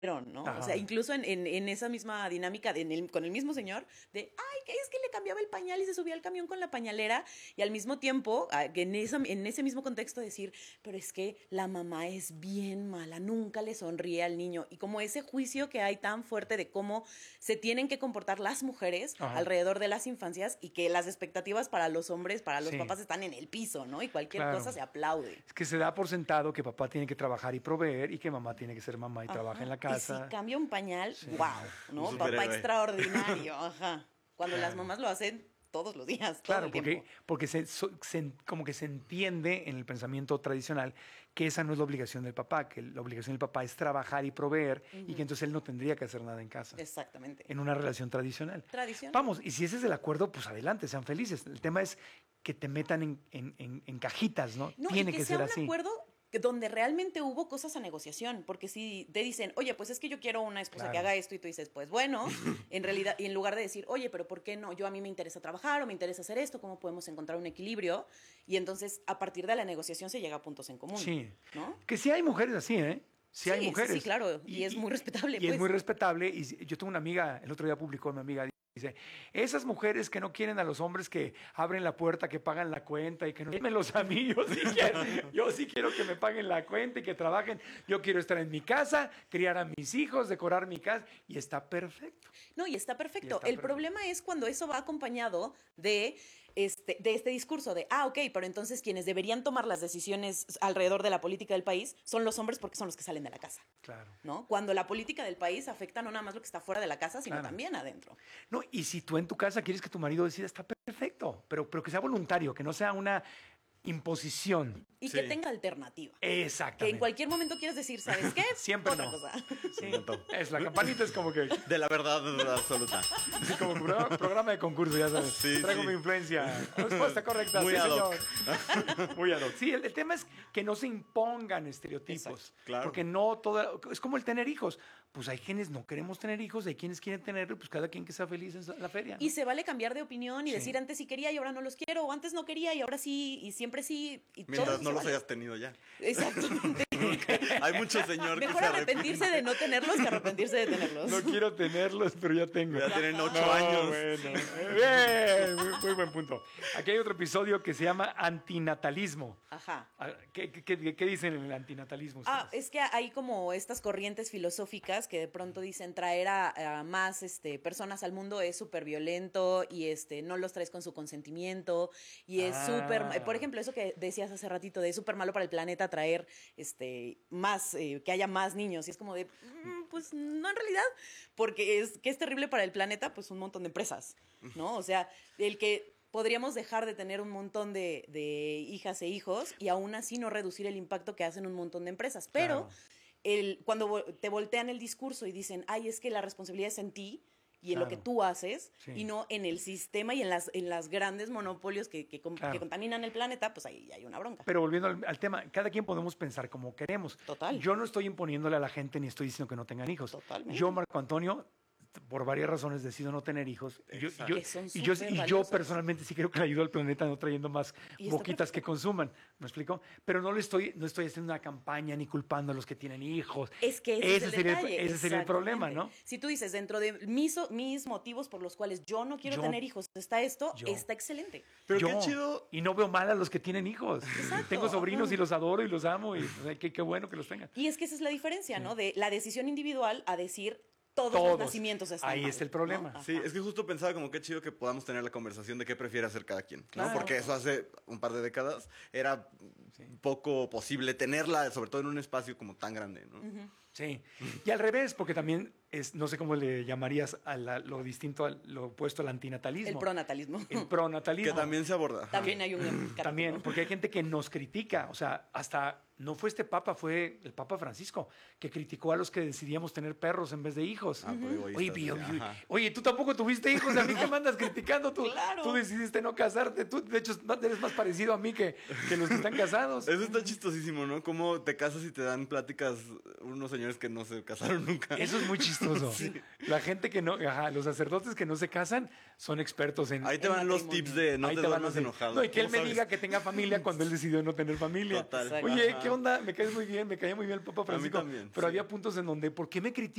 ¿no? O sea, Ajá. incluso en esa misma dinámica con el mismo señor, de, ay, que es que le cambiaba el pañal y se subía al camión con la pañalera, y al mismo tiempo, que en ese mismo contexto decir, pero es que la mamá es bien mala, nunca le sonríe al niño, y como ese juicio que hay tan fuerte de cómo se tienen que comportar las mujeres Ajá. alrededor de las infancias, y que las expectativas para los hombres, para los Sí. papás están en el piso, ¿no? Y cualquier Claro. cosa se aplaude. Es que se da por sentado que papá tiene que trabajar y proveer y que mamá tiene que ser mamá y trabaja en la Y casa. si cambia un pañal, wow, ¿no? Un Papá superhéroe. extraordinario, ajá. Cuando las mamás lo hacen todos los días, todo Claro, el tiempo. porque como que se entiende en el pensamiento tradicional que esa no es la obligación del papá, que la obligación del papá es trabajar y proveer y que entonces él no tendría que hacer nada en casa. Exactamente. En una relación tradicional. Tradición. Vamos, y si ese es el acuerdo, pues adelante, sean felices. El tema es que te metan en cajitas, ¿no? No, Tiene y que que sea ser un así. acuerdo donde realmente hubo cosas a negociación, porque si te dicen, oye, pues es que yo quiero una esposa Claro. que haga esto, y tú dices, pues bueno, en realidad, y en lugar de decir, oye, pero ¿por qué no? A mí me interesa trabajar o me interesa hacer esto, ¿cómo podemos encontrar un equilibrio? Y entonces, a partir de la negociación se llega a puntos en común, Sí. ¿no? Que sí hay mujeres así, ¿eh? Sí, hay mujeres. Sí, claro, y es muy respetable, Y es pues. muy respetable. Yo tengo una amiga, el otro día publicó mi amiga, dice, esas mujeres que no quieren a los hombres que abren la puerta, que pagan la cuenta y que no quieren los amigos, yo sí quiero que me paguen la cuenta y que trabajen. Yo quiero estar en mi casa, criar a mis hijos, decorar mi casa y está perfecto. No, y está perfecto. Y está El perfecto. problema es cuando eso va acompañado de este discurso de, ok, pero entonces quienes deberían tomar las decisiones alrededor de la política del país son los hombres porque son los que salen de la casa, Claro. ¿no? Cuando la política del país afecta no nada más lo que está fuera de la casa, sino Claro. también adentro. No, y si tú en tu casa quieres que tu marido decida, está perfecto, pero que sea voluntario, que no sea una imposición. Y Sí. que tenga alternativa. Que Exactamente. en cualquier momento quieres decir, ¿sabes qué? Siempre Otra no. cosa. Sí, Me encantó. es la campanita es como que De la verdad absoluta. así como programa de concurso, ya sabes. Sí, Traigo sí. mi influencia. Respuesta correcta. Muy sí, ad hoc. señor. Muy ad hoc. Sí, el tema es que no se impongan estereotipos. Exacto, claro. Porque no todo. Es como el tener hijos. Pues hay quienes no queremos tener hijos, hay quienes quieren tenerlo, pues cada quien que sea feliz en la feria. ¿no? Y se vale cambiar de opinión y Sí. decir antes sí quería y ahora no los quiero, o antes no quería y ahora sí, y siempre sí. Y todo Mientras se no los vale. hayas tenido ya. Exactamente. Hay mucho señor que Mejor se arrepentirse de no tenerlos que arrepentirse de tenerlos. No quiero tenerlos, pero ya tengo. Ya tienen 8 No, años. bueno. Bien, muy buen punto. Aquí hay otro episodio que se llama antinatalismo. Ajá. Ah, ¿Qué dicen en el antinatalismo? Ah, ustedes? es que hay como estas corrientes filosóficas que de pronto dicen traer a más personas al mundo es súper violento y no los traes con su consentimiento y es súper, por ejemplo, eso que decías hace ratito de es súper malo para el planeta traer más, que haya más niños y es como de, pues no en realidad, porque es terrible para el planeta, pues un montón de empresas, ¿no? O sea, el que podríamos dejar de tener un montón de hijas e hijos y aún así no reducir el impacto que hacen un montón de empresas. Pero cuando te voltean el discurso y dicen, ay, es que la responsabilidad es en ti y en lo que Claro. tú haces Sí. y no en el sistema y en las grandes monopolios que Claro. contaminan el planeta, pues ahí hay una bronca. Pero volviendo al tema, cada quien podemos pensar como queremos. Total. Yo no estoy imponiéndole a la gente ni estoy diciendo que no tengan hijos. Totalmente. Yo, Marco Antonio, por varias razones decido no tener hijos. Exacto. Que son Y yo supervaliosos. personalmente sí creo que le ayudo al planeta no trayendo más Y está boquitas que perfecto. consuman. ¿Me explico? Pero no estoy haciendo una campaña ni culpando a los que tienen hijos. Es que ese es el detalle. ese sería el problema, ¿no? Exactamente. Si tú dices, dentro de mis motivos por los cuales yo no quiero Yo- tener hijos, está esto, yo- está excelente. Pero Yo, qué chido. Y no veo mal a los que tienen hijos. Exacto. Tengo sobrinos y los adoro y los amo y o sea, qué bueno que los tengan. Y es que esa es la diferencia, ¿no? De la decisión individual a decir todos Todos. los nacimientos están Ahí mal, está el problema. ¿no? Sí, Ajá. es que justo pensaba como qué chido que podamos tener la conversación de qué prefiere hacer cada quien, ¿no? Claro. Porque eso hace un par de décadas era poco posible tenerla, sobre todo en un espacio como tan grande, ¿no? Sí. Y al revés, porque también no sé cómo le llamarías a lo distinto, lo opuesto al antinatalismo. El pronatalismo. El pronatalismo. Que también se aborda. También hay un capítulo. También, porque hay gente que nos critica, o sea, hasta no fue este papa, fue el Papa Francisco, que criticó a los que decidíamos tener perros en vez de hijos. Ah, por egoístas, Oye, sí, ajá. oye, tú tampoco tuviste hijos, a mí que me andas criticando, tú, Claro. tú decidiste no casarte, tú de hecho eres más parecido a mí que los que están casados. Eso está chistosísimo, ¿no? Cómo te casas y te dan pláticas unos señores que no se casaron nunca. Eso es muy chistoso. La gente que no, los sacerdotes que no se casan son expertos en... Ahí te El van los matrimonio. tips de no Ahí te van duermas así. enojado. No, y que él ¿Cómo me sabes? diga que tenga familia cuando él decidió no tener familia. Total. Exacto. Oye, Ajá. qué onda, me caes muy bien, me caía muy bien el Papa Francisco. también, pero sí. había puntos en donde, ¿por qué me criticas?